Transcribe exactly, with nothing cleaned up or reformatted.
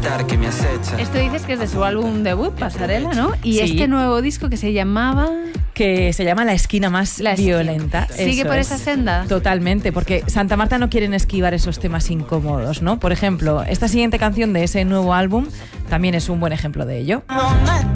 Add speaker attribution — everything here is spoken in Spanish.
Speaker 1: despertar que me acecha.
Speaker 2: Esto dices que es de su álbum debut, Pasarela, ¿no? Y
Speaker 3: Sí.
Speaker 2: este nuevo disco que se llamaba...
Speaker 3: Que se llama La esquina más
Speaker 2: La esquina.
Speaker 3: violenta.
Speaker 2: ¿Sigue
Speaker 3: Eso
Speaker 2: por
Speaker 3: es.
Speaker 2: esa senda?
Speaker 3: Totalmente, porque Santa Marta no quieren esquivar esos temas incómodos, ¿no? Por ejemplo, esta siguiente canción de ese nuevo álbum también es un buen ejemplo de ello.